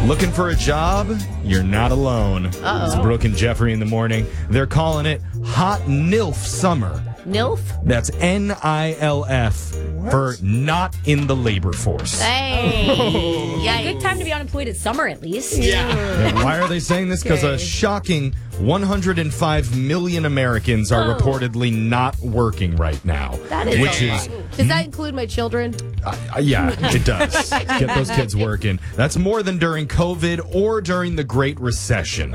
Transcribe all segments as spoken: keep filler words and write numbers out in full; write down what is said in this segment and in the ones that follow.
Looking for a job? You're not alone. Uh-oh. It's Brooke and Jeffrey in the morning. They're calling it Hot NILF Summer. NILF? That's N I L F for not in the labor force. Hey. Yeah, good time to be unemployed at summer, at least. Yeah. And why are they saying this? Because Okay. a shocking one hundred five million Americans are Oh. reportedly not working right now. That is which a is, lot. Does that include my children? uh, yeah, it does. Get those kids working. That's more than during COVID or during the Great Recession.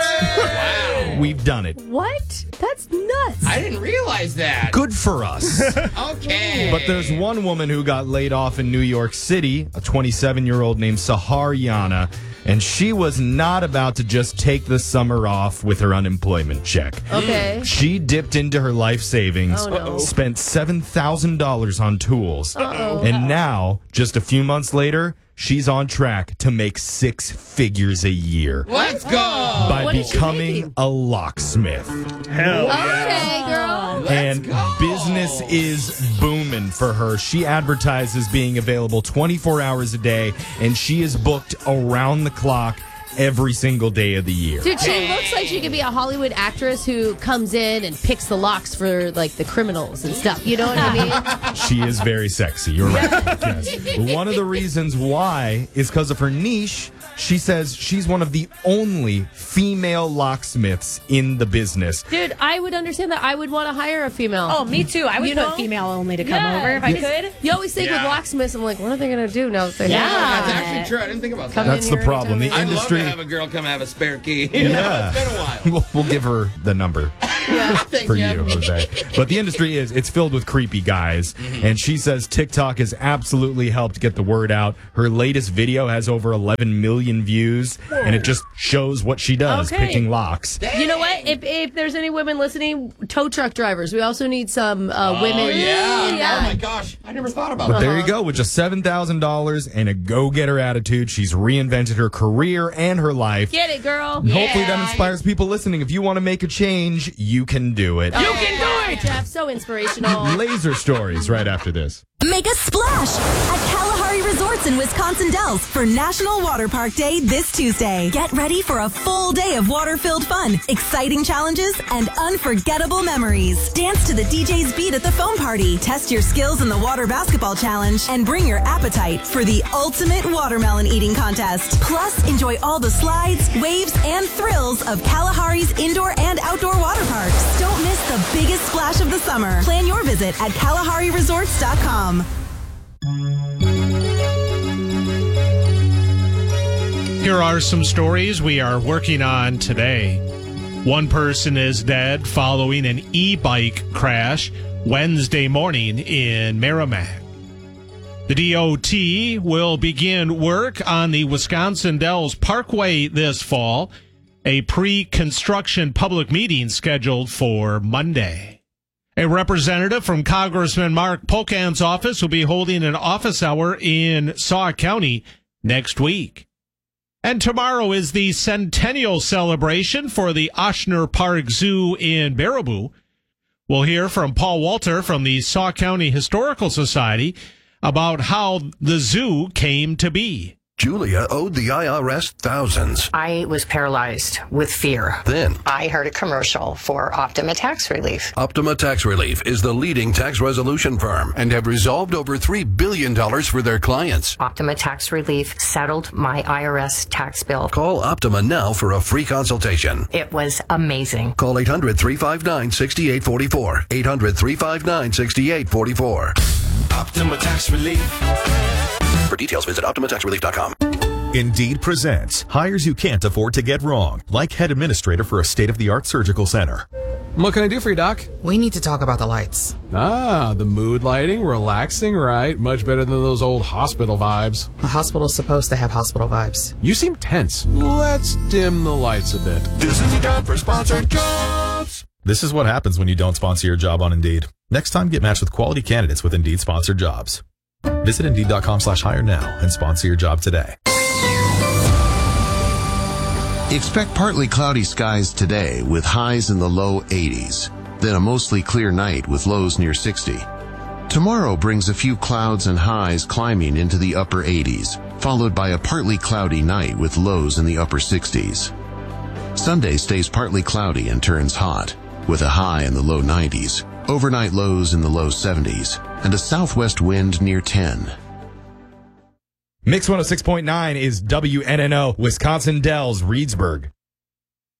Wow. We've done it. What? That's nuts. I didn't realize that. Good for us. Okay. But there's one woman who got laid off in New York City, a twenty-seven-year-old named Sahar Yana, and she was not about to just take the summer off with her unemployment check. Okay. She dipped into her life savings, Oh, no. spent seven thousand dollars on tools, Uh-oh. and now, just a few months later, she's on track to make six figures a year Let's go. by What is she becoming making? a locksmith. Hell Okay, girl. And go. business is booming for her. She advertises being available twenty-four hours a day, and she is booked around the clock every single day of the year. Dude, she looks like she could be a Hollywood actress who comes in and picks the locks for, like, the criminals and stuff. You know what I mean? She is very sexy. You're right. Yes. One of the reasons why is because of her niche. She says she's one of the only female locksmiths in the business. Dude, I would understand that. I would want to hire a female. Oh, me too. I would You put know? female only to come Yeah. over if I could. You always think Yeah. with locksmiths, I'm like, what are they going to do now that they Yeah. have That's actually true. I didn't think about Come that. in That's the here problem. The anytime. I'd love industry. to have a girl come have a spare key. Yeah. It's been a while. We'll, we'll give her the number for you, Jose. But the industry is, it's filled with creepy guys. And she says TikTok has absolutely helped get the word out. Her latest video has over eleven million views, and it just shows what she does, Okay. picking locks. You know what? If if there's any women listening, tow truck drivers. We also need some uh, women. Oh, yeah. Yeah. Oh, my gosh. I never thought about But that. there you go. With just seven thousand dollars and a go-getter attitude, she's reinvented her career and her life. Get it, girl. And hopefully that inspires people listening. If you want to make a change, you can do it. You can do it, Jeff. So inspirational. Laser stories right after this. Make a splash at Kalahari Resorts in Wisconsin Dells for National Water Park Day this Tuesday. Get ready for a full day of water-filled fun, exciting challenges, and unforgettable memories. Dance to the D J's beat at the foam party, test your skills in the water basketball challenge, and bring your appetite for the ultimate watermelon eating contest. Plus, enjoy all the slides, waves, and thrills of Kalahari's indoor and outdoor water parks. Don't miss the biggest splash of the summer. Plan your visit at Kalahari Resorts dot com. Here are some stories we are working on today. One person is dead following an e-bike crash Wednesday morning in Merrimack. The D O T will begin work on the Wisconsin Dells Parkway this fall, a pre-construction public meeting scheduled for Monday. A representative from Congressman Mark Pocan's office will be holding an office hour in Sauk County next week. And tomorrow is the centennial celebration for the Ochsner Park Zoo in Baraboo. We'll hear from Paul Walter from the Sauk County Historical Society about how the zoo came to be. Julia owed the I R S thousands. I was paralyzed with fear. Then, I heard a commercial for Optima Tax Relief. Optima Tax Relief is the leading tax resolution firm and have resolved over three billion dollars for their clients. Optima Tax Relief settled my I R S tax bill. Call Optima now for a free consultation. It was amazing. Call eight hundred, three five nine, six eight four four. eight hundred, three five nine, six eight four four. Optima Tax Relief. For details, visit Optima Tax Relief dot com. Indeed presents hires you can't afford to get wrong, like head administrator for a state-of-the-art surgical center. What can I do for you, Doc? We need to talk about the lights. Ah, the mood lighting, relaxing, right? Much better than those old hospital vibes. A hospital's supposed to have hospital vibes. You seem tense. Let's dim the lights a bit. This is the time for sponsored jobs. This is what happens when you don't sponsor your job on Indeed. Next time, get matched with quality candidates with Indeed sponsored jobs. Visit Indeed.com slash hire now and sponsor your job today. Expect partly cloudy skies today with highs in the low eighties. Then a mostly clear night with lows near sixty. Tomorrow brings a few clouds and highs climbing into the upper eighties, followed by a partly cloudy night with lows in the upper sixties. Sunday stays partly cloudy and turns hot, with a high in the low nineties, overnight lows in the low seventies, and a southwest wind near ten. Mix one oh six point nine is W N N O, Wisconsin Dells, Reedsburg.